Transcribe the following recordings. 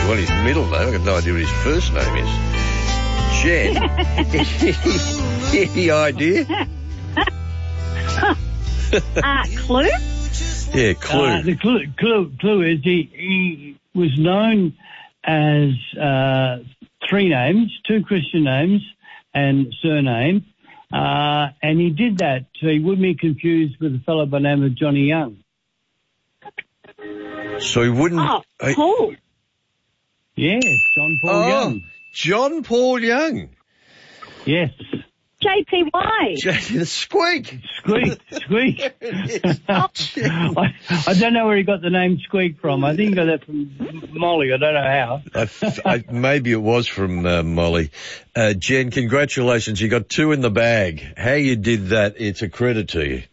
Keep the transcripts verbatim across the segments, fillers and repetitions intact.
Well, his middle name, I've got no idea what his first name is. Jen, any idea? uh, clue? Yeah, clue. Uh, the clue, clue, clue is he, he was known as uh, three names, two Christian names and surname, uh, and he did that so he wouldn't be confused with a fellow by the name of Johnny Young. So he wouldn't... Oh, I, Paul. Yes, John Paul oh, Young. John Paul Young. Yes. J P Y. J- the Squeak. Squeak, Squeak. I, I don't know where he got the name Squeak from. I think he got that from Molly. I don't know how. I, I, maybe it was from uh, Molly. Uh, Jen, congratulations. You got two in the bag. How you did that, it's a credit to you.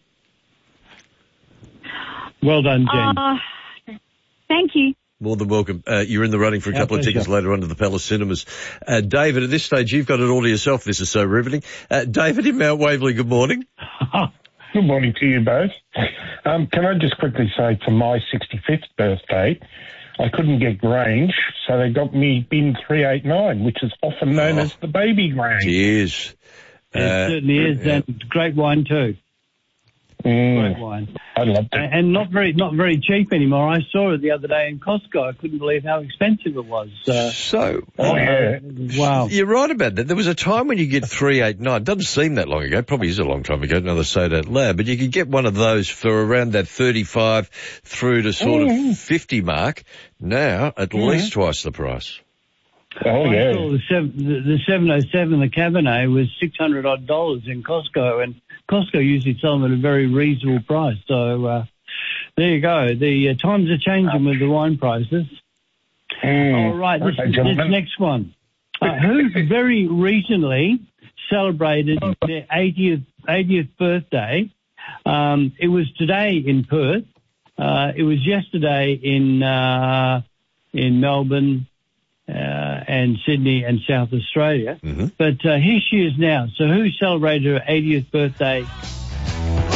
Well done, Jen. Uh, thank you. More than welcome. Uh, you're in the running for a Our couple pleasure. of tickets later on to the Palace Cinemas. Uh, David, at this stage, you've got it all to yourself. This is so riveting. Uh, David in Mount Waverley, good morning. Good morning to you both. Um, can I just quickly say, for my sixty-fifth birthday, I couldn't get Grange, so they got me bin three eighty-nine, which is often known Oh. as the baby Grange. Cheers. It Uh, certainly is, yeah. and great wine too. Great Mm, wine. I loved it. And and not very not very cheap anymore. I saw it the other day in Costco. I couldn't believe how expensive it was. Uh, So, Oh, yeah. wow. you're right about that. There was a time when you get three eighty-nine. It doesn't seem that long ago. Probably is a long time ago. Another say that loud. But you could get one of those for around that thirty-five through to sort of fifty mark. Now, at least twice the price. Oh, I yeah. saw the, seven, the, the seven oh seven, the Cabernet, was six hundred odd dollars in Costco, and Costco usually sell them at a very reasonable price. So uh, there you go. The uh, times are changing with the wine prices. Mm. All right, this, Okay, this gentlemen. next one. Uh, who very recently celebrated their eightieth, eightieth birthday? Um, it was today in Perth. Uh, it was yesterday in uh, in Melbourne uh, and Sydney and South Australia. Mm-hmm. But uh, here she is now. So who celebrated her eightieth birthday